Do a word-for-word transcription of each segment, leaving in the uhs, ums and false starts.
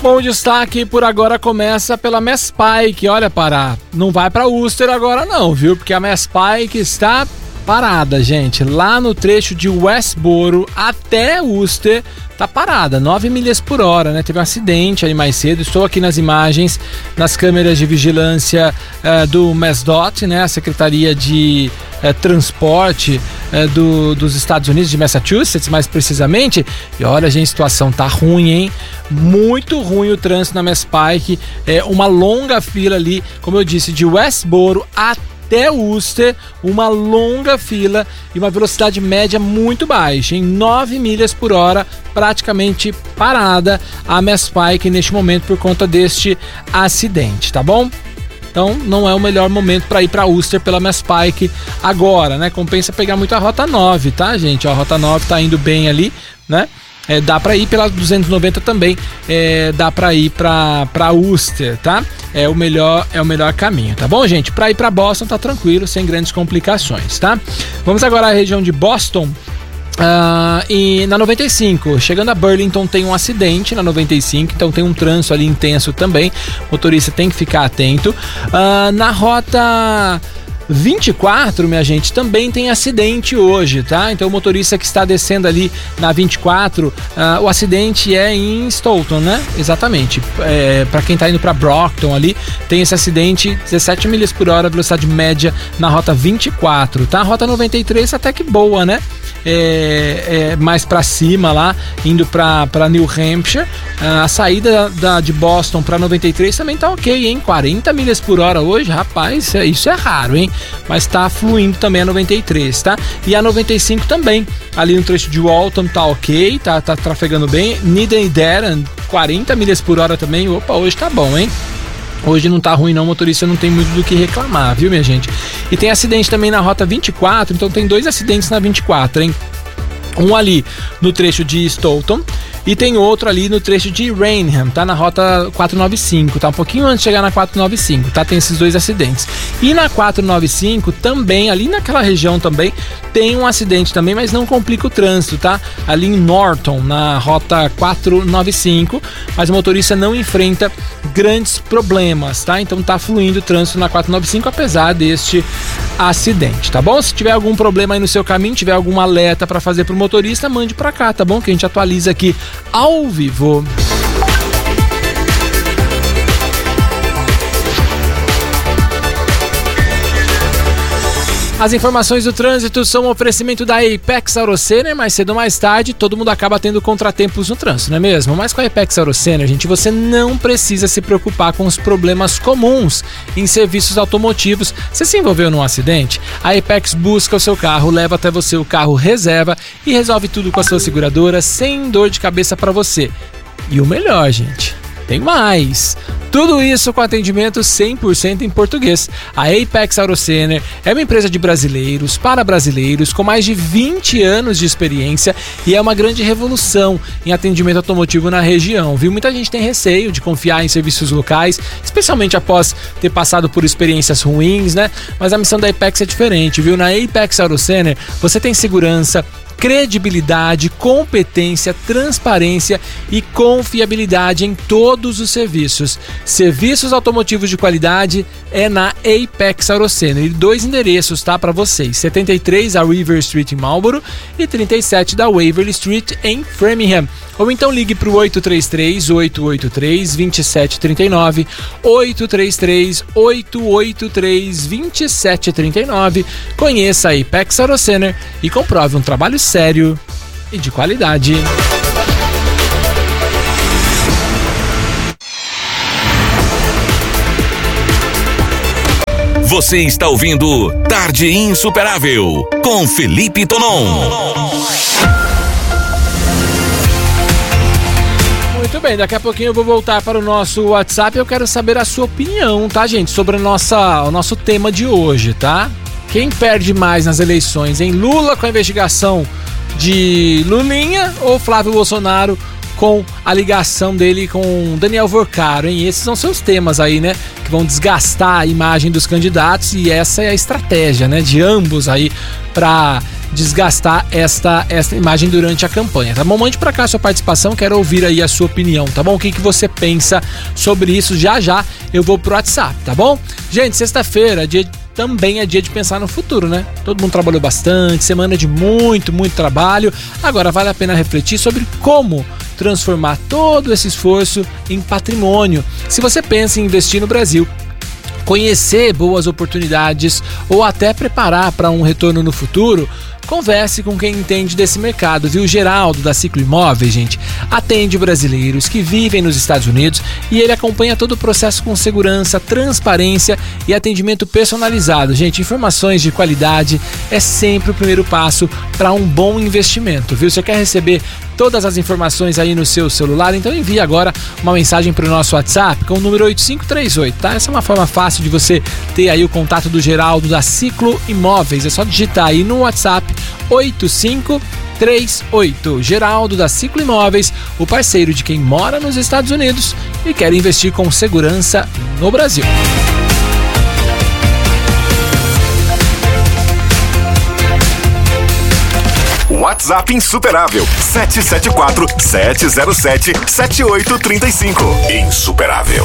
Bom, o destaque por agora começa pela Mass Pike. Olha, Pará, não vai para Worcester agora não, viu? Porque a Mass Pike está parada, gente. Lá no trecho de Westboro até Worcester tá parada, nove milhas por hora, né? Teve um acidente ali mais cedo. Estou aqui nas imagens, nas câmeras de vigilância uh, do MassDOT, né? A Secretaria de uh, Transporte uh, do, dos Estados Unidos, de Massachusetts, mais precisamente. E olha, gente, a situação tá ruim, hein? Muito ruim o trânsito na Mass Pike. É uma longa fila ali, como eu disse, de Westboro até até Worcester, uma longa fila e uma velocidade média muito baixa, em nove milhas por hora, praticamente parada a Mass Pike neste momento por conta deste acidente, tá bom? Então não é o melhor momento para ir para Worcester pela Mass Pike agora, né? Compensa pegar muito a Rota nove, tá, gente? A Rota nove tá indo bem ali, né? É, dá para ir pela duzentos e noventa também, é, dá para ir para para Worcester, tá? É o melhor é o melhor caminho, tá bom, gente? Para ir para Boston tá tranquilo, sem grandes complicações, tá? Vamos agora à região de Boston. Uh, e na noventa e cinco, chegando a Burlington, tem um acidente na noventa e cinco, então tem um trânsito ali intenso também. O motorista tem que ficar atento. Uh, na rota vinte e quatro, minha gente, também tem acidente hoje, tá? Então o motorista que está descendo ali na vinte e quatro, uh, o acidente é em Stoughton, né? Exatamente. É, para quem tá indo para Brockton ali, tem esse acidente, dezessete milhas por hora, velocidade média na rota vinte e quatro, tá? A rota noventa e três até que boa, né? É, é mais para cima lá, indo para New Hampshire. Uh, a saída da, de Boston para noventa e três também tá ok, hein? quarenta milhas por hora hoje, rapaz, isso é raro, hein? Mas tá fluindo também a noventa e três, tá? E a noventa e cinco também, ali no trecho de Walton tá ok, tá, tá trafegando bem. Needham e Dedham, quarenta milhas por hora também. Opa, hoje tá bom, hein? Hoje não tá ruim não, o motorista não tem muito do que reclamar, viu, minha gente? E tem acidente também na rota vinte e quatro, então tem dois acidentes na vinte e quatro, hein? Um ali no trecho de Stoughton e tem outro ali no trecho de Rainham, tá na rota quatrocentos e noventa e cinco, tá um pouquinho antes de chegar na quatrocentos e noventa e cinco, tá? Tem esses dois acidentes. E na quatrocentos e noventa e cinco também, ali naquela região também, tem um acidente também, mas não complica o trânsito, tá? Ali em Norton, na rota quatrocentos e noventa e cinco, mas o motorista não enfrenta grandes problemas, tá? Então tá fluindo o trânsito na quatrocentos e noventa e cinco, apesar deste acidente, tá bom? Se tiver algum problema aí no seu caminho, tiver algum alerta para fazer pro motorista, mande pra cá, tá bom? Que a gente atualiza aqui ao vivo. As informações do trânsito são um oferecimento da Apex AutoCenter. Mais cedo ou mais tarde, todo mundo acaba tendo contratempos no trânsito, não é mesmo? Mas com a Apex AutoCenter, gente, você não precisa se preocupar com os problemas comuns em serviços automotivos. Você se envolveu num acidente? A Apex busca o seu carro, leva até você o carro reserva e resolve tudo com a sua seguradora sem dor de cabeça para você. E o melhor, gente, tem mais! Tudo isso com atendimento cem por cento em português. A Apex AutoCenter é uma empresa de brasileiros para brasileiros com mais de vinte anos de experiência e é uma grande revolução em atendimento automotivo na região, viu? Muita gente tem receio de confiar em serviços locais, especialmente após ter passado por experiências ruins, né? Mas a missão da Apex é diferente, viu? Na Apex AutoCenter você tem segurança, credibilidade, competência, transparência e confiabilidade em todos os serviços. Serviços automotivos de qualidade é na Apex AutoCenter. E dois endereços, tá, para vocês: setenta e três da River Street em Marlboro e trinta e sete da Waverly Street em Framingham. Ou então ligue para o oito três três, oito oito três, dois sete três nove, oito três três, oito oito três, dois sete três nove. Conheça a Apex AutoCenter e comprove um trabalho sério e de qualidade. Você está ouvindo Tarde Insuperável com Felipe Tonon. Muito bem, daqui a pouquinho eu vou voltar para o nosso WhatsApp. Eu quero saber a sua opinião, tá, gente, sobre a nossa, o nosso tema de hoje, tá? Quem perde mais nas eleições, em Lula com a investigação de Lulinha ou Flávio Bolsonaro com a ligação dele com Daniel Vorcaro, hein? Esses são seus temas aí, né? Que vão desgastar a imagem dos candidatos e essa é a estratégia, né? De ambos aí para desgastar esta, esta imagem durante a campanha, tá bom? Mande pra cá a sua participação, quero ouvir aí a sua opinião, tá bom? O que, que você pensa sobre isso? Já já eu vou pro WhatsApp, tá bom? Gente, sexta-feira, dia também é dia de pensar no futuro, né? Todo mundo trabalhou bastante, semana de muito, muito trabalho. Agora vale a pena refletir sobre como transformar todo esse esforço em patrimônio. Se você pensa em investir no Brasil, conhecer boas oportunidades ou até preparar para um retorno no futuro, converse com quem entende desse mercado, viu? Geraldo da Ciclo Imóveis, gente, atende brasileiros que vivem nos Estados Unidos e ele acompanha todo o processo com segurança, transparência e atendimento personalizado. Gente, informações de qualidade é sempre o primeiro passo para um bom investimento, viu? Você quer receber todas as informações aí no seu celular? Então envie agora uma mensagem para o nosso WhatsApp com o número oito cinco três oito, tá? Essa é uma forma fácil de você ter aí o contato do Geraldo da Ciclo Imóveis. É só digitar aí no WhatsApp oito cinco três oito. Geraldo da Ciclo Imóveis, o parceiro de quem mora nos Estados Unidos e quer investir com segurança no Brasil. WhatsApp Insuperável sete sete quatro, sete zero sete, sete oito três cinco. Insuperável.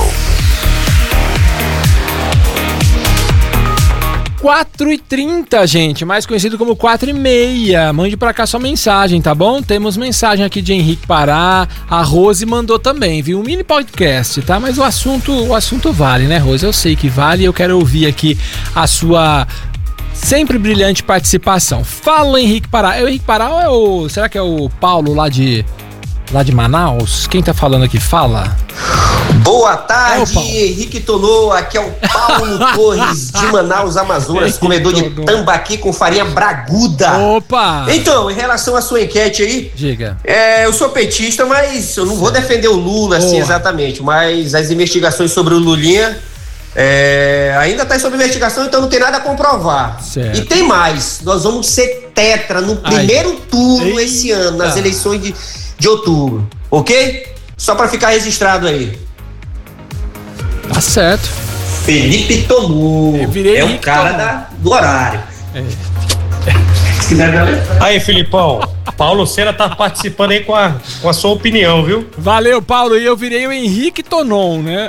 quatro e trinta, gente, mais conhecido como quatro e meia. Mande pra cá sua mensagem, tá bom? Temos mensagem aqui de Henrique Pará. A Rose mandou também, viu? Um mini podcast, tá? Mas o assunto, o assunto vale, né, Rose? Eu sei que vale e eu quero ouvir aqui a sua sempre brilhante participação. Fala, Henrique Pará. É o Henrique Pará ou é o... Será que é o Paulo lá de... lá de Manaus? Quem tá falando aqui? Fala. Boa tarde, é Henrique Tonô, aqui é o Paulo Torres de Manaus, Amazonas, comedor de tambaqui com farinha braguda. Opa! Então, em relação à sua enquete aí, diga. É, eu sou petista, mas eu não vou defender o Lula assim exatamente, mas as investigações sobre o Lulinha é, ainda está sob investigação, então não tem nada a comprovar. Certo. E tem mais, nós vamos ser tetra no primeiro Ai. turno Eita. esse ano, nas eleições de, de outubro, ok? Só para ficar registrado aí. Tá certo. Felipe Tonô é o cara da, do horário. É. Aí, Filipão, Paulo Cera tá participando aí com a, com a sua opinião, viu? Valeu, Paulo, e eu virei o Henrique Tonon, né?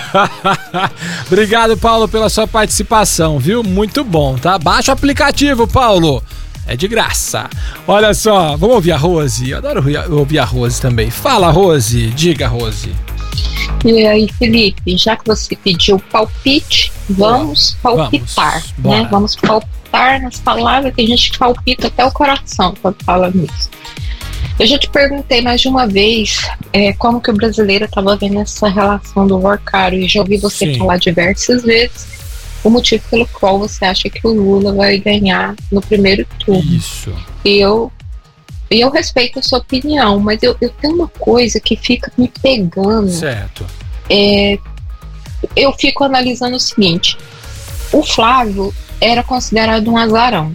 Obrigado, Paulo, pela sua participação, viu? Muito bom, tá? Baixa o aplicativo, Paulo. É de graça. Olha só, vamos ouvir a Rose. Eu adoro ouvir a Rose também. Fala, Rose. Diga, Rose. E aí, Felipe, já que você pediu palpite, vamos palpitar, vamos, né? Vamos palpitar nas palavras, que a gente palpita até o coração quando fala nisso. Eu já te perguntei mais de uma vez é, como que o brasileiro estava vendo essa relação do Vorcaro e já ouvi você Sim. falar diversas vezes o motivo pelo qual você acha que o Lula vai ganhar no primeiro turno. Isso. E eu E eu respeito a sua opinião, mas eu, eu tenho uma coisa que fica me pegando. Certo. É, eu fico analisando o seguinte: o Flávio era considerado um azarão.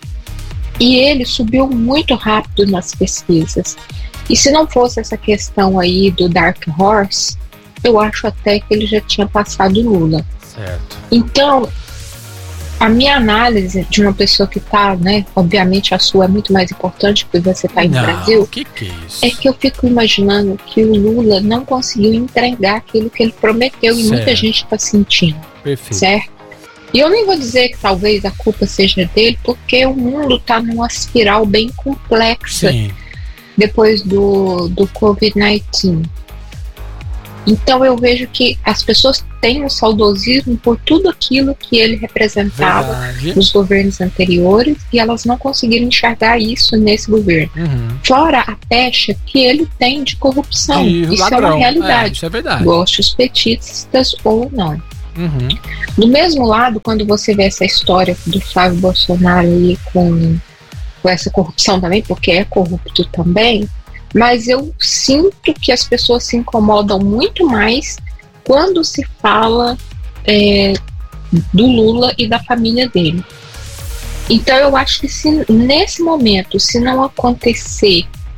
E ele subiu muito rápido nas pesquisas. E se não fosse essa questão aí do Dark Horse, eu acho até que ele já tinha passado o Lula. Certo. Então, a minha análise de uma pessoa que está, né, obviamente a sua é muito mais importante porque você está aí no não, Brasil, que que é, isso? é que eu fico imaginando que o Lula não conseguiu entregar aquilo que ele prometeu certo. E muita gente está sentindo. Perfeito. Certo? E eu nem vou dizer que talvez a culpa seja dele, porque o mundo está numa espiral bem complexa Sim. depois do, do covid dezenove. Então eu vejo que as pessoas têm um saudosismo por tudo aquilo que ele representava Verdade. nos governos anteriores e elas não conseguiram enxergar isso nesse governo. Uhum. Fora a pecha que ele tem de corrupção. E isso ladrão. é uma realidade. É, isso é verdade. Goste os petistas ou não. Uhum. Do mesmo lado, quando você vê essa história do Flávio Bolsonaro aí com, com essa corrupção também, porque é corrupto também, mas eu sinto que as pessoas se incomodam muito mais quando se fala é, do Lula e da família dele. Então eu acho que se nesse momento, se não acontecer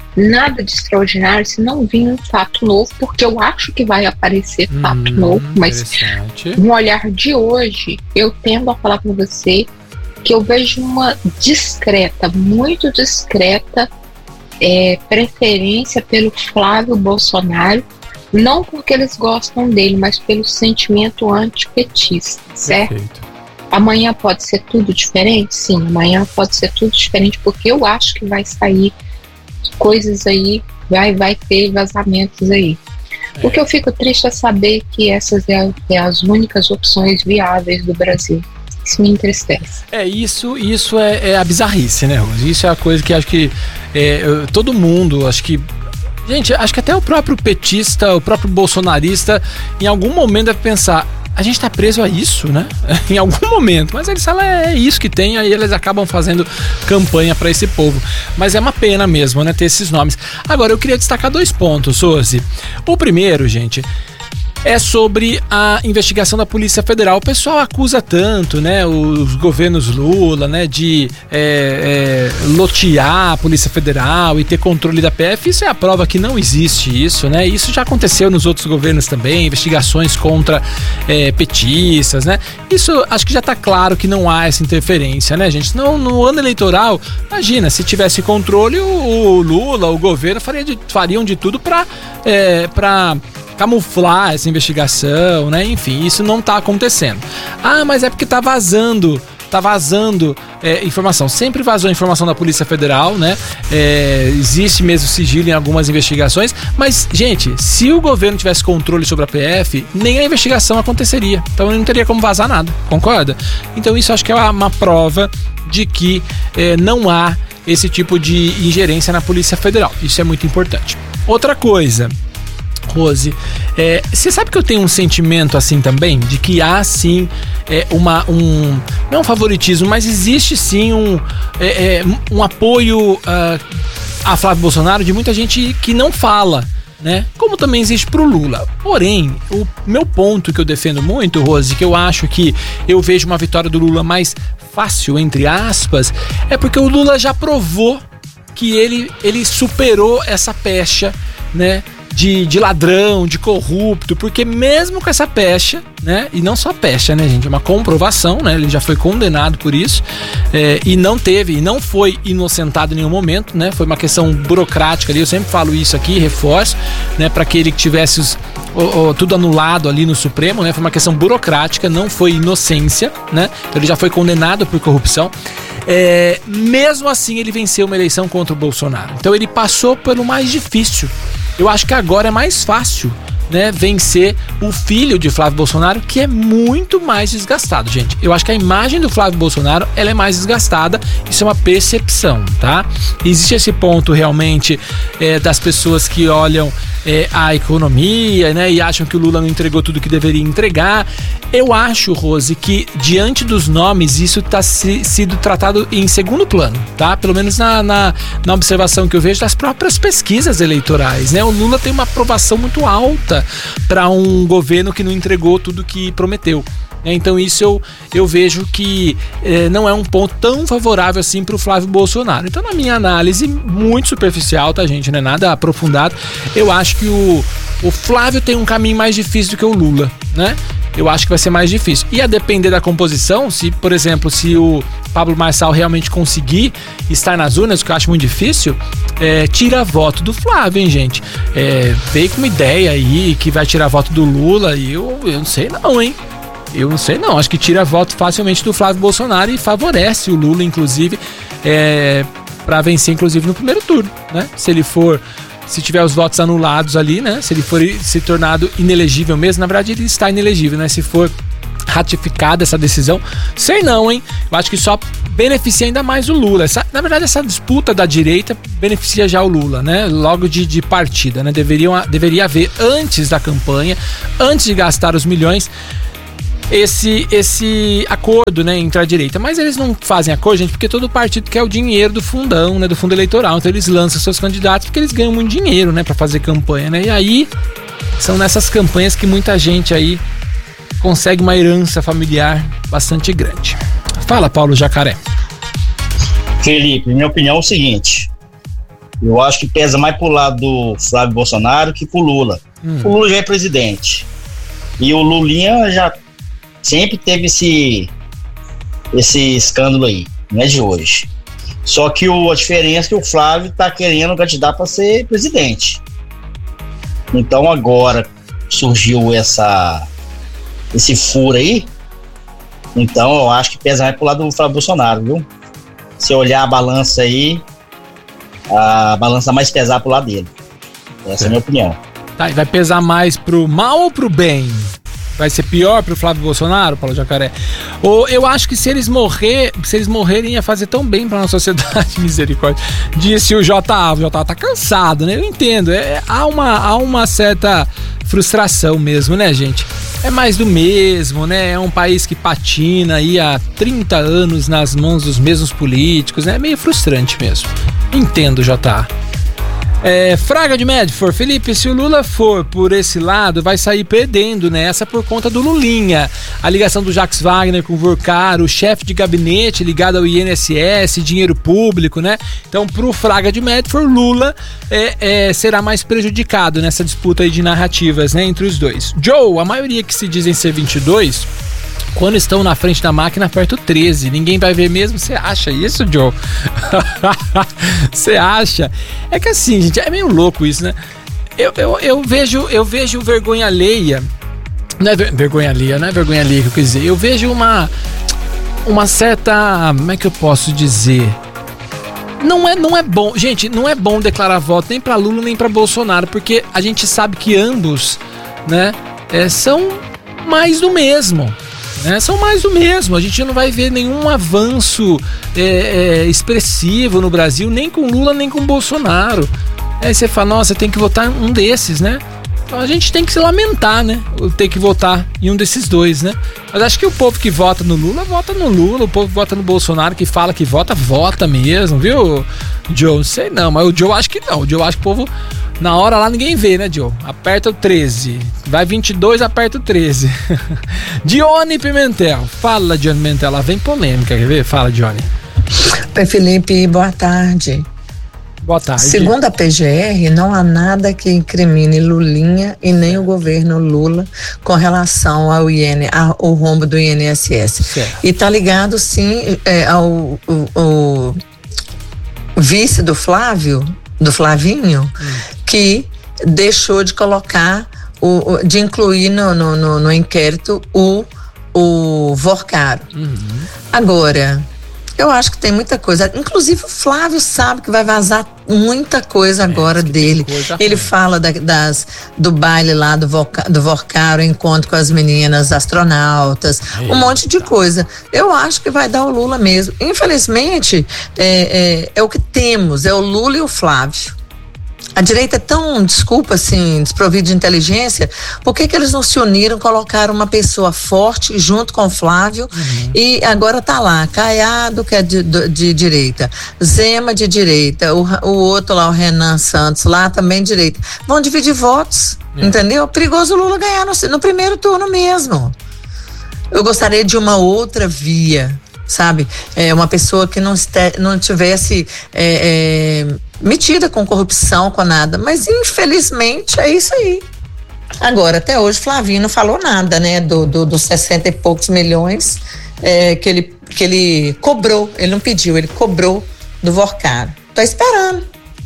nada de extraordinário se não vir um fato novo, porque eu acho que vai aparecer fato hum, novo, mas no olhar de hoje, eu tendo a falar com você que eu vejo uma discreta, muito discreta é, preferência pelo Flávio Bolsonaro, não porque eles gostam dele, mas pelo sentimento antipetista, certo? Perfeito. Amanhã pode ser tudo diferente? Sim, amanhã pode ser tudo diferente, porque eu acho que vai sair coisas aí, vai, vai ter vazamentos aí. É. O que eu fico triste é saber que essas é, é as únicas opções viáveis do Brasil. Isso me entristece. É, isso, isso é, é a bizarrice, né, Rose? Isso é a coisa que acho que é, todo mundo, acho que gente, acho que até o próprio petista, o próprio bolsonarista, em algum momento deve pensar, a gente tá preso a isso, né? Em algum momento, mas eles falam, é isso que tem, aí eles acabam fazendo campanha para esse povo. Mas é uma pena mesmo, né, ter esses nomes. Agora, eu queria destacar dois pontos, Rose. O primeiro, gente, é sobre a investigação da Polícia Federal. O pessoal acusa tanto, né, os governos Lula, né, de é, é, lotear a Polícia Federal e ter controle da P F. Isso é a prova que não existe isso, né? Isso já aconteceu nos outros governos também, investigações contra é, petistas, né? Isso acho que já tá claro que não há essa interferência, né, gente? Não, no ano eleitoral, imagina, se tivesse controle, o, o Lula, o governo faria de, fariam de tudo para é, para camuflar essa investigação, né? Enfim, isso não tá acontecendo. Ah, mas é porque tá vazando, tá vazando é, informação. Sempre vazou informação da Polícia Federal, né? É, existe mesmo sigilo em algumas investigações, mas, gente, se o governo tivesse controle sobre a P F, nem a investigação aconteceria. Então não teria como vazar nada, concorda? Então isso acho que é uma prova de que é, não há esse tipo de ingerência na Polícia Federal. Isso é muito importante. Outra coisa, Rose, é, você sabe que eu tenho um sentimento assim também, de que há sim é, uma, um, não é um favoritismo, mas existe sim um, é, é, um apoio uh, a Flávio Bolsonaro de muita gente que não fala, né? Como também existe pro Lula. Porém, o meu ponto que eu defendo muito, Rose, que eu acho que eu vejo uma vitória do Lula mais fácil, entre aspas, é porque o Lula já provou que ele, ele superou essa pecha, né? De, de ladrão, de corrupto, porque mesmo com essa pecha, né, e não só pecha, né, gente, é uma comprovação, né, ele já foi condenado por isso, é, e não teve, e não foi inocentado em nenhum momento, né, foi uma questão burocrática ali, eu sempre falo isso aqui, reforço, né, para que ele tivesse os, o, o, tudo anulado ali no Supremo, né, foi uma questão burocrática, não foi inocência, né, então ele já foi condenado por corrupção. É, mesmo assim ele venceu uma eleição contra o Bolsonaro, então ele passou pelo mais difícil. Eu acho que agora é mais fácil, né, vencer o filho de Flávio Bolsonaro, que é muito mais desgastado, gente. Eu acho que a imagem do Flávio Bolsonaro, ela é mais desgastada, isso é uma percepção, tá? Existe esse ponto realmente é, das pessoas que olham é, a economia, né, e acham que o Lula não entregou tudo que deveria entregar. Eu acho, Rose, que diante dos nomes isso está si, sido tratado em segundo plano, tá? Pelo menos na, na, na observação que eu vejo das próprias pesquisas eleitorais, né? O Lula tem uma aprovação muito alta para um governo que não entregou tudo que prometeu. Então isso eu, eu vejo que eh, não é um ponto tão favorável assim para o Flávio Bolsonaro. Então, na minha análise, muito superficial, tá, gente? Não é nada aprofundado. Eu acho que o, o Flávio tem um caminho mais difícil do que o Lula, né? Eu acho que vai ser mais difícil. E a depender da composição, se, por exemplo, se o Pablo Marçal realmente conseguir estar nas urnas, que eu acho muito difícil, é, tira voto do Flávio, hein, gente? É, veio com uma ideia aí que vai tirar voto do Lula e eu, eu não sei não, hein? Eu não sei não, acho que tira voto facilmente do Flávio Bolsonaro e favorece o Lula, inclusive, é, para vencer, inclusive, no primeiro turno, né? Se ele for, se tiver os votos anulados ali, né? Se ele for se tornado inelegível mesmo, na verdade ele está inelegível, né? Se for ratificada essa decisão, sei não, hein? Eu acho que só beneficia ainda mais o Lula. Essa, na verdade, essa disputa da direita beneficia já o Lula, né? Logo de, de partida, né? Deveriam, deveria haver, antes da campanha, antes de gastar os milhões, esse, esse acordo, né, entre a direita. Mas eles não fazem acordo, gente, porque todo partido quer o dinheiro do fundão, né, do fundo eleitoral. Então eles lançam seus candidatos porque eles ganham muito dinheiro, né, para fazer campanha, né? E aí são nessas campanhas que muita gente aí consegue uma herança familiar bastante grande. Fala, Paulo Jacaré. Felipe, minha opinião é o seguinte: Eu acho que pesa mais pro lado do Flávio Bolsonaro que pro Lula. Hum. O Lula já é presidente. E o Lulinha já sempre teve esse, esse escândalo aí, não é de hoje. Só que o, a diferença é que o Flávio tá querendo candidatar para ser presidente. Então agora surgiu essa, esse furo aí. Então eu acho que pesa mais pro lado do Flávio Bolsonaro, viu? Se olhar a balança aí, a balança mais pesar pro lado dele. Essa é, é a minha opinião. Tá, e vai pesar mais pro mal ou pro bem? Vai ser pior pro Flávio Bolsonaro, Paulo Jacaré? Ou eu acho que se eles morrer, se eles morrerem ia fazer tão bem pra nossa sociedade, misericórdia. Disse o J A, o J A tá cansado, né? Eu entendo, é, há, uma, há uma certa frustração mesmo, né, gente? É mais do mesmo, né? É um país que patina aí há trinta anos nas mãos dos mesmos políticos, né? É meio frustrante mesmo. Entendo, J A. É, Fraga de Medford, Felipe, se o Lula for por esse lado, vai sair perdendo nessa por conta do Lulinha. A ligação do Jacques Wagner com o Vorcaro, o chefe de gabinete ligado ao I N S S, dinheiro público, né? Então, pro Fraga de Medford, Lula é, é, será mais prejudicado nessa disputa aí de narrativas, né, entre os dois. Joe, a maioria que se dizem ser vinte e dois... quando estão na frente da máquina, aperta o treze. Ninguém vai ver mesmo. Você acha isso, Joe? Você acha? É que assim, gente, é meio louco isso, né? Eu, eu, eu, vejo, eu vejo vergonha alheia. Não é ver, vergonha alheia, não é vergonha alheia que eu quis dizer. Eu vejo uma, uma certa... Como é que eu posso dizer? Não é, não é bom... Gente, não é bom declarar voto nem pra Lula nem pra Bolsonaro, porque a gente sabe que ambos, né, é, são mais do mesmo. Né, são mais do mesmo, a gente não vai ver nenhum avanço é, é, expressivo no Brasil, nem com Lula, nem com Bolsonaro. Aí você fala, nossa, tem que votar um desses, né? Então a gente tem que se lamentar, né? Ter que votar em um desses dois, né? Mas acho que o povo que vota no Lula, vota no Lula. O povo que vota no Bolsonaro, que fala que vota, vota mesmo, viu, Joe? Não sei não, mas o Joe acho que não. O Joe acho que o povo, na hora lá ninguém vê, né, Joe? Aperta o treze. Vai vinte e dois, aperta o treze. Dione Pimentel. Fala, Dione Pimentel. Lá vem polêmica, quer ver? Fala, Dione. Oi, Felipe. Boa tarde. Boa tarde. Segundo a P G R, não há nada que incrimine Lulinha e nem o governo Lula com relação ao, I N, ao rombo do I N S S. Certo. E tá ligado, sim, é, ao, ao, ao vice do Flávio, do Flavinho, hum. que deixou de colocar, o, de incluir no, no, no, no inquérito o, o Vorcaro. Uhum. Agora... eu acho que tem muita coisa, inclusive o Flávio sabe que vai vazar muita coisa agora é, dele. Coisa ele ruim. Fala da, das, do baile lá do, Voca, do Vorcaro, encontro com as meninas astronautas, Eita. um monte de coisa. Eu acho que vai dar o Lula mesmo. Infelizmente, é, é, é o que temos, é o Lula e o Flávio. A direita é tão, desculpa assim, desprovida de inteligência, por que que eles não se uniram, colocaram uma pessoa forte junto com o Flávio uhum. e agora tá lá, Caiado, que é de, de, de direita, Zema de direita, o, o outro lá, o Renan Santos lá também de direita, vão dividir votos, é. entendeu? Perigoso o Lula ganhar no, no primeiro turno mesmo. Eu gostaria de uma outra via, sabe? É, uma pessoa que não, este, não tivesse... É, é, metida com corrupção, com nada, mas infelizmente é isso aí. Agora, até hoje Flavinho não falou nada, né, do, do, dos sessenta e poucos milhões é, que, ele, que ele cobrou, ele não pediu, ele cobrou do Vorcaro. Tô esperando.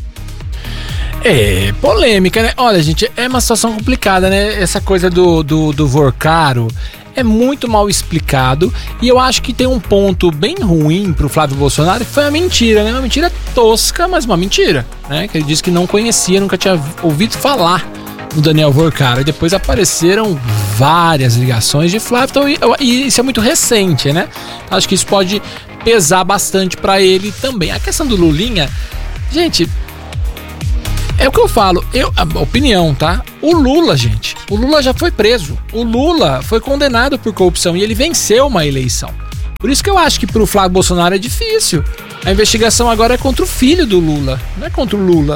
É, polêmica, né? Olha, gente, é uma situação complicada, né? Essa coisa do, do, do Vorcaro é muito mal explicado e eu acho que tem um ponto bem ruim pro Flávio Bolsonaro, que foi a mentira, né? Uma mentira tosca, mas uma mentira, né? Que ele disse que não conhecia, nunca tinha ouvido falar do Daniel Vorcaro e depois apareceram várias ligações de Flávio, então, e, e isso é muito recente, né? Acho que isso pode pesar bastante pra ele também. A questão do Lulinha, gente... é o que eu falo, eu, a opinião, tá? O Lula, gente, o Lula já foi preso. O Lula foi condenado por corrupção e ele venceu uma eleição. Por isso que eu acho que pro Flávio Bolsonaro é difícil. A investigação agora é contra o filho do Lula, não é contra o Lula.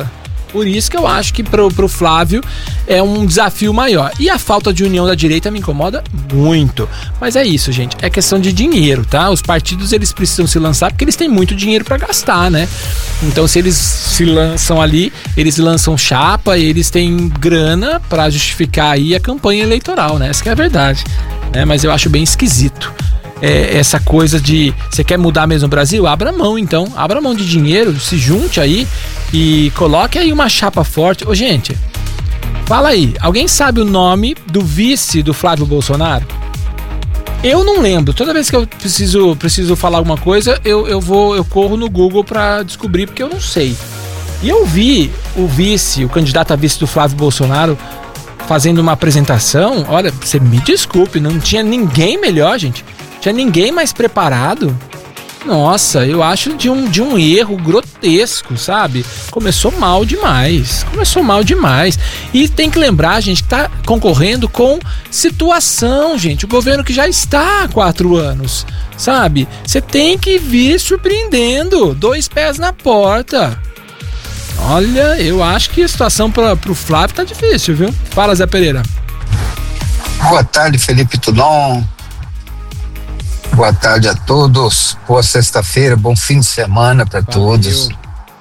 Por isso que eu acho que pro, pro Flávio é um desafio maior. E a falta de união da direita me incomoda muito. Mas é isso, gente. É questão de dinheiro, tá? Os partidos, eles precisam se lançar porque eles têm muito dinheiro para gastar, né? Então, se eles se lançam ali, eles lançam chapa, eles têm grana para justificar aí a campanha eleitoral, né? Essa que é a verdade. Né? Mas eu acho bem esquisito. É, essa coisa de você quer mudar mesmo o Brasil? Abra mão, então. Abra mão de dinheiro, se junte aí e coloque aí uma chapa forte. Ô, gente, fala aí, alguém sabe o nome do vice do Flávio Bolsonaro? Eu não lembro. Toda vez que eu preciso, preciso falar alguma coisa, eu, eu vou, eu corro no Google pra descobrir, porque eu não sei. E eu vi o vice, o candidato a vice do Flávio Bolsonaro fazendo uma apresentação. Olha, você me desculpe, não tinha ninguém melhor, gente. Tinha ninguém mais preparado. Nossa, eu acho de um, de um erro grotesco, sabe? Começou mal demais. Começou mal demais. E tem que lembrar, gente, que tá concorrendo com situação, gente. O governo que já está há quatro anos, sabe? Você tem que vir surpreendendo. Dois pés na porta. Olha, eu acho que a situação para pro Flávio tá difícil, viu? Fala, Zé Pereira. Boa tarde, Felipe Tudon. Boa tarde a todos, boa sexta-feira, bom fim de semana para todos.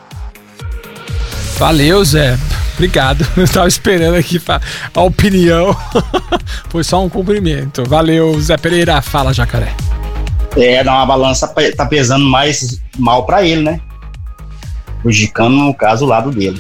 Valeu, Zé, obrigado, eu tava esperando aqui a opinião, foi só um cumprimento. Valeu, Zé Pereira. Fala, Jacaré. É, na balança tá pesando mais mal para ele, né? Prejudicando, no caso, o lado dele.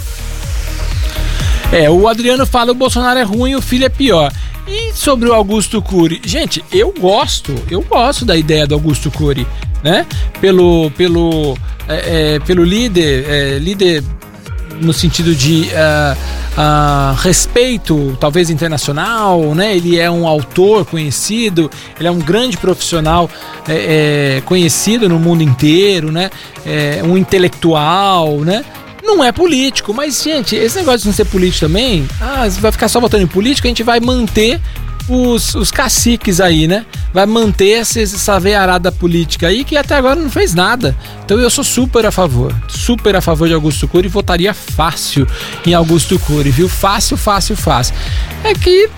É, o Adriano fala: o Bolsonaro é ruim, o filho é pior. E sobre o Augusto Cury? Gente, eu gosto, eu gosto da ideia do Augusto Cury, né? Pelo, pelo, é, é, pelo líder, é, líder no sentido de uh, uh, respeito, talvez internacional, né? Ele é um autor conhecido, ele é um grande profissional é, é, conhecido no mundo inteiro, né? É, um intelectual, né? Não é político, mas, gente, esse negócio de não ser político também, ah, vai ficar só votando em político, a gente vai manter os, os caciques aí, né? Vai manter essa, essa veiarada política aí que até agora não fez nada. Então eu sou super a favor, super a favor de Augusto Cury e votaria fácil em Augusto Cury, viu? Fácil, fácil, fácil. É que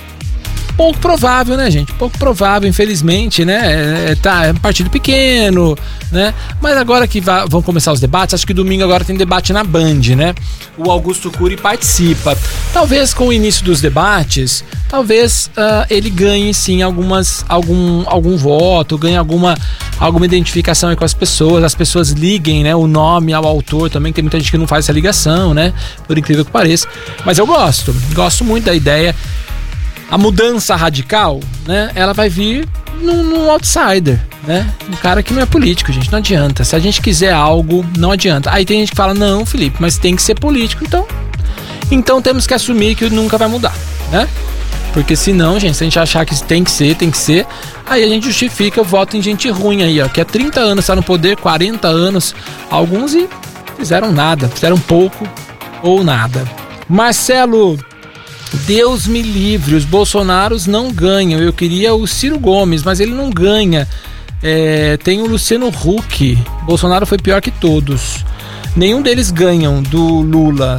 pouco provável, né, gente? Pouco provável, infelizmente, né? É, tá, é um partido pequeno, né? Mas agora que vai, vão começar os debates, acho que domingo agora tem debate na Band, né? O Augusto Cury participa. Talvez com o início dos debates, talvez uh, ele ganhe sim algumas, algum, algum voto, ganhe alguma, alguma identificação aí com as pessoas, as pessoas liguem, né, o nome ao autor também, que tem muita gente que não faz essa ligação, né? Por incrível que pareça. Mas eu gosto, gosto muito da ideia. A mudança radical, né, ela vai vir num, num outsider, né? Um cara que não é político, gente, não adianta. Se a gente quiser algo, não adianta. Aí tem gente que fala: não, Felipe, mas tem que ser político, então. Então temos que assumir que nunca vai mudar, né? Porque senão, gente, se a gente achar que tem que ser, tem que ser, aí a gente justifica o voto em gente ruim aí, ó, que há trinta anos está no poder, quarenta anos, alguns e fizeram nada, fizeram pouco ou nada. Marcelo, Deus me livre, os Bolsonaros não ganham. Eu queria o Ciro Gomes, mas ele não ganha. É, tem o Luciano Huck. Bolsonaro foi pior que todos. Nenhum deles ganham do Lula.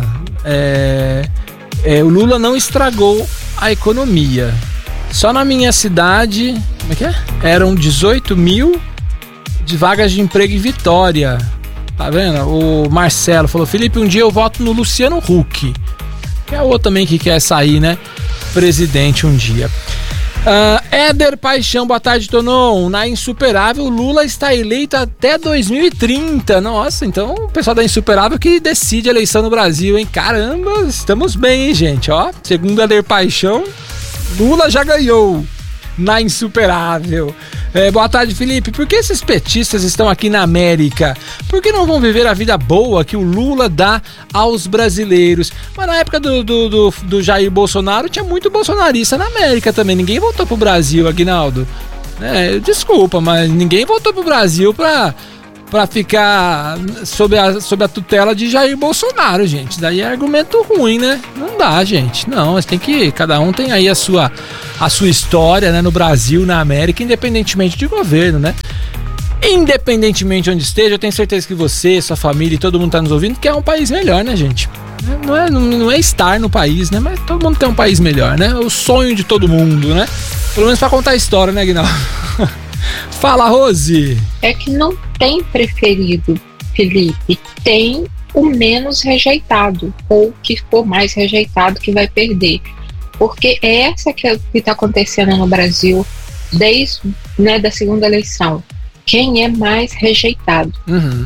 É, é, o Lula não estragou a economia. Só na minha cidade, como é que é? Eram dezoito mil de vagas de emprego em Vitória. Tá vendo? O Marcelo falou: Felipe, um dia eu voto no Luciano Huck. Que é outro também que quer sair, né? Presidente um dia. Uh, Éder Paixão, boa tarde, Tonon. Na Insuperável, Lula está eleito até dois mil e trinta. Nossa, então o pessoal da Insuperável que decide a eleição no Brasil, hein? Caramba, estamos bem, hein, gente? Ó, segundo Éder Paixão, Lula já ganhou na Insuperável. É, boa tarde, Felipe. Por que esses petistas estão aqui na América? Por que não vão viver a vida boa que o Lula dá aos brasileiros? Mas na época do, do, do, do Jair Bolsonaro tinha muito bolsonarista na América também. Ninguém voltou pro Brasil, Aguinaldo. É, desculpa, mas ninguém voltou pro Brasil pra, pra ficar sob a, sob a tutela de Jair Bolsonaro, gente. Daí é argumento ruim, né? Não dá, gente. Não, mas tem que... Cada um tem aí a sua, a sua história, né? No Brasil, na América, independentemente de governo, né? Independentemente de onde esteja, eu tenho certeza que você, sua família e todo mundo tá nos ouvindo quer um país melhor, né, gente? Não é, não é estar no país, né? Mas todo mundo quer um país melhor, né? O sonho de todo mundo, né? Pelo menos pra contar a história, né, Guinaldo? Fala, Rose! É que não tem preferido, Felipe. Tem o menos rejeitado, ou que for mais rejeitado que vai perder. Porque é essa que é está acontecendo no Brasil desde, né, da segunda eleição. Quem é mais rejeitado? Uhum.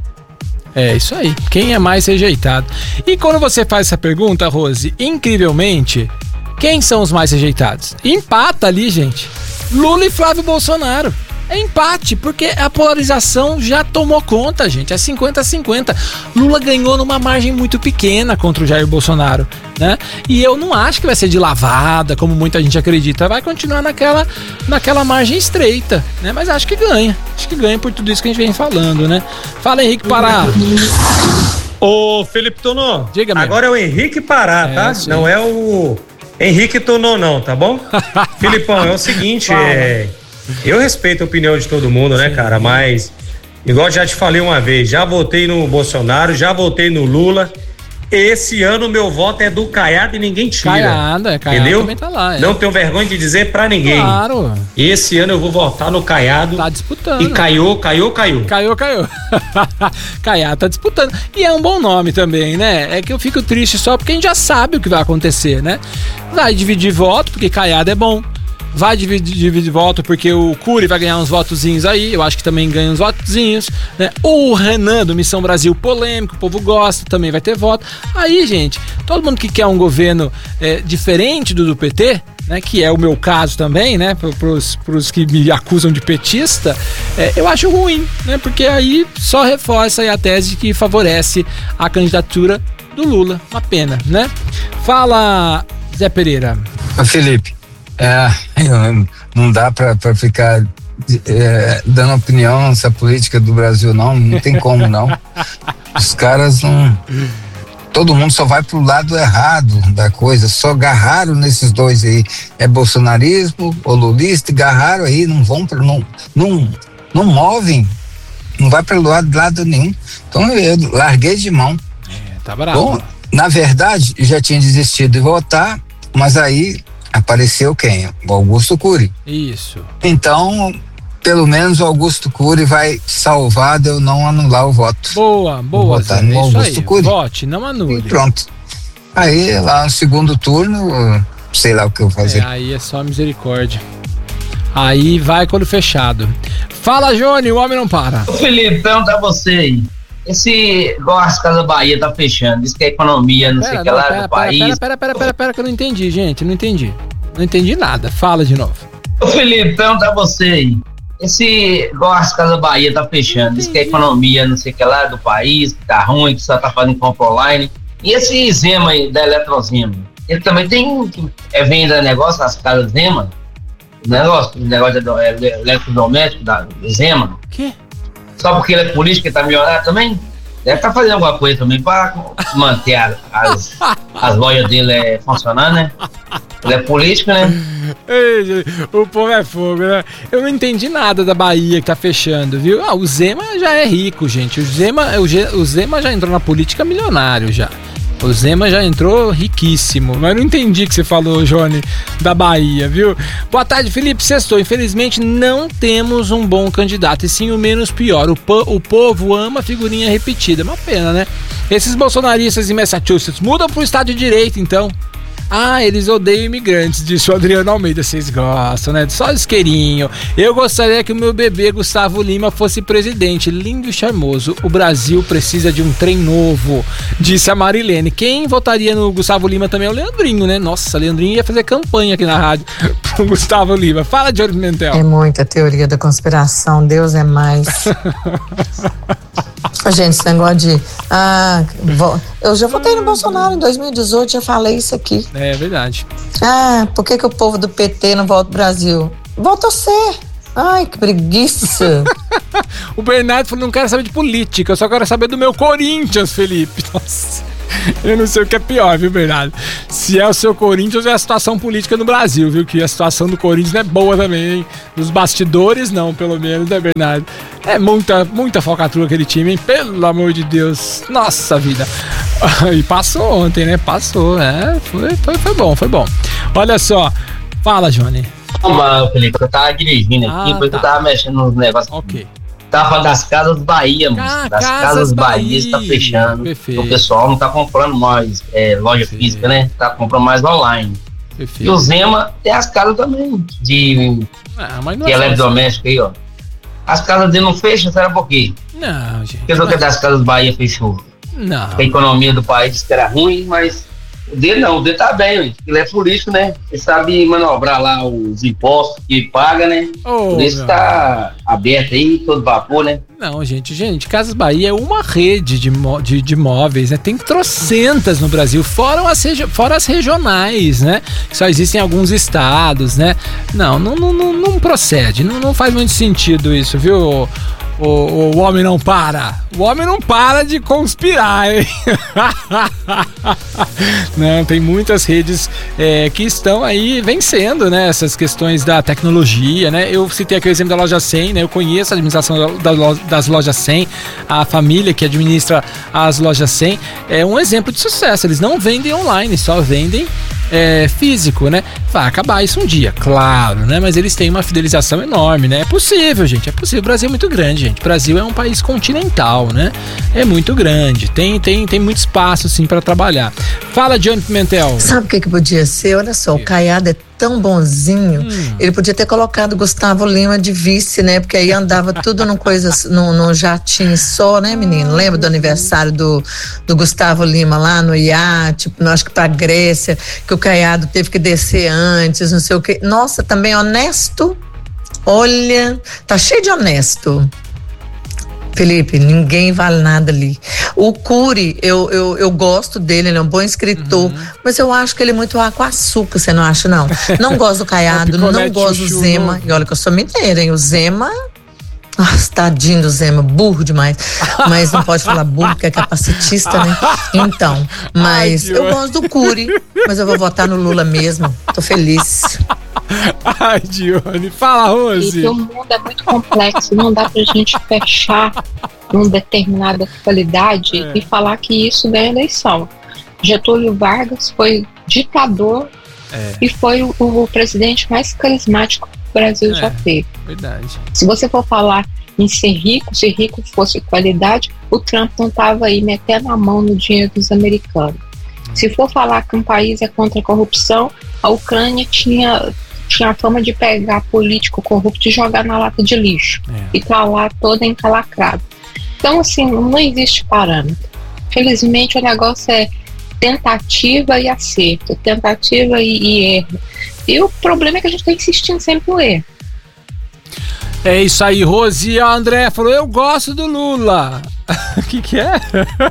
É isso aí, quem é mais rejeitado? E quando você faz essa pergunta, Rose, incrivelmente, quem são os mais rejeitados? Empata ali, gente. Lula e Flávio Bolsonaro. É empate, porque a polarização já tomou conta, gente. É cinquenta a cinquenta. Lula ganhou numa margem muito pequena contra o Jair Bolsonaro, né? E eu não acho que vai ser de lavada, como muita gente acredita. Vai continuar naquela, naquela margem estreita, né? Mas acho que ganha. Acho que ganha por tudo isso que a gente vem falando, né? Fala, Henrique Pará. Ô, Felipe Tonon, diga, meu. Agora é o Henrique Pará, é, tá? Sim. Não é o Henrique Tonon, não, tá bom? Filipão, é o seguinte, é... eu respeito a opinião de todo mundo, né, cara? Mas, igual já te falei uma vez, já votei no Bolsonaro, já votei no Lula. Esse ano meu voto é do Caiado e ninguém tira. Caiado, é, Caiado entendeu? Também tá lá, é. Não tenho vergonha de dizer pra ninguém. Claro. Esse ano eu vou votar no Caiado. Tá disputando. E caiu, caiu, caiu. Caiu, caiu. Caiado tá disputando. E é um bom nome também, né? É que eu fico triste só porque a gente já sabe o que vai acontecer, né? Vai dividir voto, porque Caiado é bom. Vai dividir, dividir voto porque o Cury vai ganhar uns votozinhos aí, eu acho que também ganha uns votozinhos, né? O Renan do Missão Brasil, polêmico, o povo gosta, também vai ter voto. Aí, gente, todo mundo que quer um governo é, diferente do do P T, né, que é o meu caso também, né, pros, pros que me acusam de petista, é, eu acho ruim, né, porque aí só reforça aí a tese que favorece a candidatura do Lula. Uma pena, né? Fala, Zé Pereira. Felipe, É, não dá pra, pra ficar é, dando opinião nessa política do Brasil, não, não tem como, não. Os caras não... Todo mundo só vai pro lado errado da coisa, só agarraram nesses dois aí. É bolsonarismo ou lulista, agarraram aí, não vão pra, não, não, não movem, não vai pelo lado, lado nenhum. Então eu larguei de mão. É, tá bravo. Bom, na verdade, já tinha desistido de votar, mas aí apareceu quem? O Augusto Cury. Isso. Então, pelo menos o Augusto Cury vai salvar de eu não anular o voto. Boa, boa. Vou votar Zé, no é Augusto Cury. Vote, não anule. E pronto. Aí, lá no segundo turno, sei lá o que eu vou fazer. É, aí é só misericórdia. Aí vai com o olho fechado. Fala, Johnny, o homem não para. Ô, Felipe, pergunta a você aí. Esse Gosto Casa Bahia tá fechando, diz que a economia, não pera, sei o que lá pera, do país. Pera, pera, pera, pera, pera, que eu não entendi, gente, não entendi. Não entendi nada, fala de novo. Ô, Felipe, pergunta a você aí. Esse Gosto Casa Bahia tá fechando, diz que a economia, não sei o que lá do país, que tá ruim, que só tá fazendo compra online. E esse Zema aí, da Eletrozema, ele também tem é, venda negócio nas casas Zema? Negócio, negócio de é, eletrodoméstico da Zema? Que? Só porque ele é político e tá milionário também? Deve estar tá fazendo alguma coisa também para manter a, as, as lojas dele é, funcionando, né? Ele é político, né? Ei, o povo é fogo, né? Eu não entendi nada da Bahia que tá fechando, viu? Ah, o Zema já é rico, gente. O Zema, o, o Zema já entrou na política milionário já. O Zema já entrou riquíssimo, mas não entendi o que você falou, Johnny, da Bahia, viu? Boa tarde, Felipe, sextou. Infelizmente não temos um bom candidato, e sim o menos pior. O, po- o povo ama figurinha repetida, é uma pena, né? Esses bolsonaristas em Massachusetts mudam pro estado de direita, então. Ah, eles odeiam imigrantes, disse o Adriano Almeida. Vocês gostam, né? Só isqueirinho. Eu gostaria que o meu bebê Gustavo Lima fosse presidente. Lindo e charmoso. O Brasil precisa de um trem novo, disse a Marilene. Quem votaria no Gustavo Lima também é o Leandrinho, né? Nossa, Leandrinho ia fazer campanha aqui na rádio pro Gustavo Lima. Fala, Jorge Mentel. É muita teoria da conspiração. Deus é mais. Gente, esse negócio de... Ah, eu já votei no Bolsonaro em dois mil e dezoito, já falei isso aqui. É verdade. Ah, por que que o povo do P T não vota pro Brasil? Volta você. Ai, que preguiça. O Bernardo falou, não quero saber de política, eu só quero saber do meu Corinthians, Felipe. Nossa. Eu não sei o que é pior, viu, Bernardo? Se é o seu Corinthians ou é a situação política no Brasil, viu? Que a situação do Corinthians não é boa também, hein? Nos bastidores, não, pelo menos, né, Bernardo? É muita, muita falcatrua aquele time, hein? Pelo amor de Deus. Nossa vida. E passou ontem, né? Passou, né? Foi, foi, foi bom, foi bom. Olha só. Fala, Johnny. Calma, Felipe, eu tava dirigindo aqui, Ah, porque tá. eu tava mexendo nos negócios. Ok. Tava falando das Casas Bahia, moço. Ah, das Casas Casas Bahia, Bahia. está fechando. Perfeito. O pessoal não tá comprando mais é, loja Perfeito. física, né? Tá comprando mais online. Perfeito. E o Zema tem as casas também, de Ah, mas não que é é só assim. eletrodoméstico aí, ó. As casas dele não fecham, será por quê? Não, gente. Porque o que das Casas Bahia fechou? Não. A economia do país disse que era ruim, mas o dele não, o dele tá bem, ué. Ele é político, né? Ele sabe manobrar lá os impostos que paga, né? Oh, Por isso meu. tá aberto aí, todo vapor, né? Não, gente, gente, Casas Bahia é uma rede de, mo- de, de imóveis, né? Tem trocentas no Brasil, fora as, regi- fora as regionais, né? Que só existem em alguns estados, né? Não, não, não, não, não procede, não, não faz muito sentido isso, viu? O, o, o homem não para, o homem não para de conspirar, hein? Não, tem muitas redes é, que estão aí vencendo, né? Essas questões da tecnologia, né? Eu citei aqui o exemplo da Loja cem, né? Eu conheço a administração da, da, das Lojas cem, a família que administra as Lojas cem, é um exemplo de sucesso. Eles não vendem online, só vendem é, físico, né? Vai acabar isso um dia, claro, né? Mas eles têm uma fidelização enorme, né? É possível, gente, é possível. O Brasil é muito grande, gente. O Brasil é um país continental, né? É muito grande. Tem, tem, tem muito espaço, sim, para trabalhar. Fala, Johnny Pimentel. Sabe o que, que podia ser? Olha só, o Caiado é tão bonzinho, hum. ele podia ter colocado Gustavo Lima de vice, né? Porque aí andava tudo num coisa, num, num jatinho só, né, menino? Lembra do aniversário do, do Gustavo Lima lá no iate, tipo, acho que pra Grécia, que o Caiado teve que descer antes, não sei o quê. Nossa, também honesto. Olha, tá cheio de honesto. Felipe, ninguém vale nada ali. O Cury, eu, eu, eu gosto dele, ele é um bom escritor, uhum. mas eu acho que ele é muito água com açúcar, você não acha, não? Não gosto do Caiado, não gosto do Zema. No... E olha que eu sou mineira, hein? O Zema... Nossa, tadinho do Zema, burro demais. Mas não pode falar burro, porque é capacitista, né? Então, mas Ai, eu gosto do Cury, mas eu vou votar no Lula mesmo. Tô feliz. Ai, Dione, fala, Rose. E o mundo é muito complexo, não dá pra gente fechar numa determinada qualidade é. e falar que isso é eleição. Getúlio Vargas foi ditador é. e foi o, o presidente mais carismático que o Brasil é, já teve. Verdade. Se você for falar em ser rico, se rico fosse qualidade, o Trump não estava aí metendo a mão no dinheiro dos americanos. Hum. Se for falar que um país é contra a corrupção, a Ucrânia tinha, tinha a fama de pegar político corrupto e jogar na lata de lixo. É. E tá lá toda encalacrada. Então, assim, não existe parâmetro. Felizmente, o negócio é tentativa e acerto, tentativa e, e erro. E o problema é que a gente está insistindo sempre no erro. É isso aí, Rose. E a André falou, eu gosto do Lula. O que que é?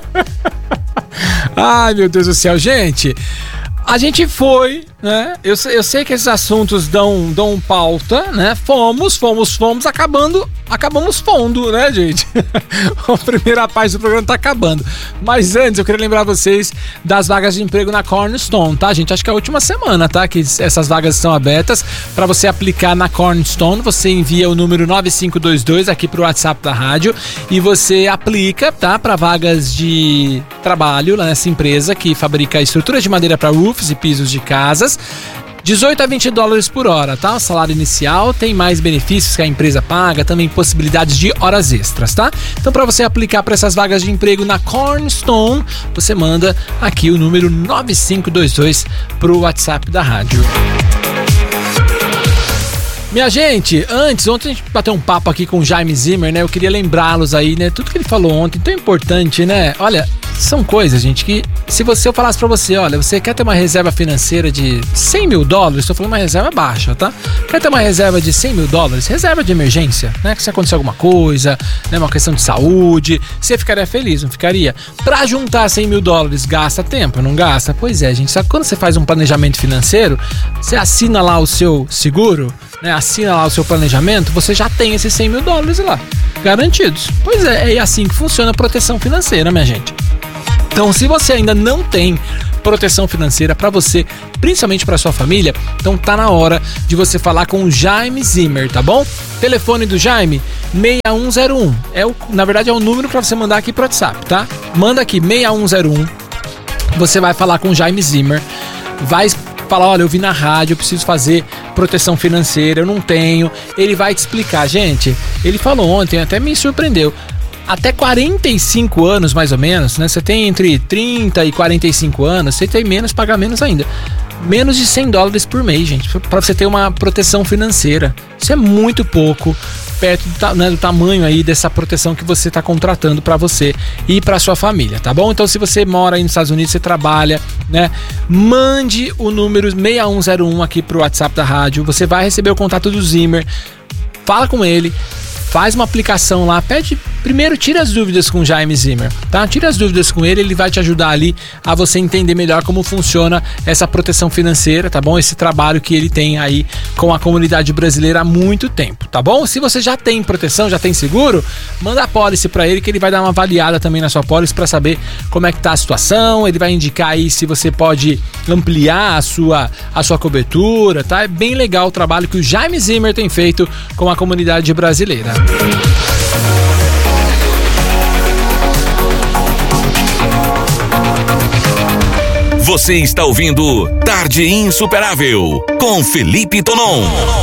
Ai, meu Deus do céu. Gente, a gente foi, né? Eu, eu sei que esses assuntos dão, dão pauta, né? Fomos, fomos, fomos, acabando, acabamos fundo, né, gente? A primeira parte do programa tá acabando. Mas antes, eu queria lembrar vocês das vagas de emprego na Cornerstone, tá, gente? Acho que é a última semana, tá? Que essas vagas estão abertas. Para você aplicar na Cornerstone, você envia o número nove cinco dois dois aqui pro WhatsApp da rádio e você aplica, tá? Para vagas de trabalho lá nessa empresa que fabrica estruturas de madeira para roofs e pisos de casas. dezoito a vinte dólares por hora, tá? O salário inicial, tem mais benefícios que a empresa paga, também possibilidades de horas extras, tá? Então, para você aplicar para essas vagas de emprego na Cornerstone, você manda aqui o número nove cinco dois dois pro WhatsApp da rádio. Minha gente, antes, ontem a gente bateu um papo aqui com o Jaime Zimmer, né? Eu queria lembrá-los aí, né? Tudo que ele falou ontem, tão importante, né? Olha, são coisas, gente, que se você eu falasse pra você, olha, você quer ter uma reserva financeira de cem mil dólares, estou falando uma reserva baixa, tá? Quer ter uma reserva de cem mil dólares, reserva de emergência, né? Que se acontecer alguma coisa, né? Uma questão de saúde, você ficaria feliz, não ficaria? Pra juntar cem mil dólares, gasta tempo, não gasta? Pois é, gente, só que quando você faz um planejamento financeiro, você assina lá o seu seguro, né, assina lá o seu planejamento, você já tem esses cem mil dólares lá, garantidos. Pois é, é assim que funciona a proteção financeira, minha gente. Então, se você ainda não tem proteção financeira para você, principalmente para sua família, então tá na hora de você falar com o Jaime Zimmer, tá bom? Telefone do Jaime, seis um zero um. É o, na verdade, é o número para você mandar aqui pro WhatsApp, tá? Manda aqui, seis um zero um. Você vai falar com o Jaime Zimmer. Vai falar, olha, eu vi na rádio, eu preciso fazer proteção financeira, eu não tenho. Ele vai te explicar, gente. Ele falou ontem, até me surpreendeu. Até quarenta e cinco anos, mais ou menos, né? Você tem entre trinta e quarenta e cinco anos, você tem menos, pagar menos ainda. Menos de cem dólares por mês, gente, para você ter uma proteção financeira. Isso é muito pouco, perto do, né, do tamanho aí dessa proteção que você está contratando para você e para sua família, tá bom? Então, se você mora aí nos Estados Unidos, você trabalha, né? Mande o número seis um zero um aqui pro WhatsApp da rádio. Você vai receber o contato do Zimmer. Fala com ele. Faz uma aplicação lá, pede, primeiro tira as dúvidas com o Jaime Zimmer, tá? Tira as dúvidas com ele, ele vai te ajudar ali a você entender melhor como funciona essa proteção financeira, tá bom? Esse trabalho que ele tem aí com a comunidade brasileira há muito tempo, tá bom? Se você já tem proteção, já tem seguro, manda a pólice pra ele que ele vai dar uma avaliada também na sua pólice pra saber como é que tá a situação, ele vai indicar aí se você pode ampliar a sua, a sua cobertura, tá? É bem legal o trabalho que o Jaime Zimmer tem feito com a comunidade brasileira. Você está ouvindo Tarde Insuperável com Felipe Tonon.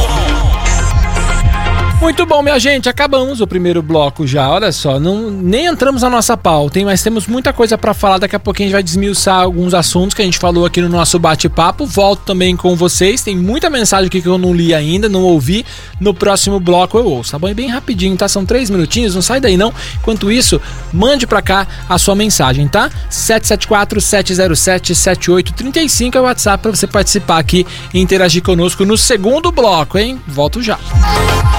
Muito bom, minha gente, acabamos o primeiro bloco já, olha só, não, nem entramos na nossa pauta, hein, mas temos muita coisa pra falar, daqui a pouquinho a gente vai desmiuçar alguns assuntos que a gente falou aqui no nosso bate-papo, volto também com vocês, tem muita mensagem aqui que eu não li ainda, não ouvi, no próximo bloco eu ouço, tá bom? E bem rapidinho, tá? São três minutinhos, não sai daí não, enquanto isso, mande pra cá a sua mensagem, tá? sete sete quatro, sete zero sete, sete oito três cinco é o WhatsApp pra você participar aqui e interagir conosco no segundo bloco, hein? Volto já.